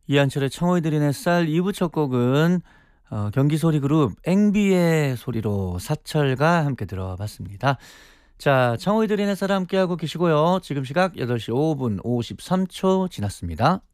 이한철의 청호이 들인 햇살 2부 첫 곡은 경기소리그룹 앵비의 소리로 사철과 함께 들어봤습니다. 자, 청호이 들인 햇살 함께하고 계시고요. 지금 시각 8시 5분 53초 지났습니다.